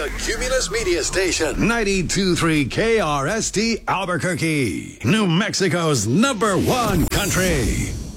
The Cumulus Media Station. 92.3 KRST Albuquerque. New Mexico's #1 country.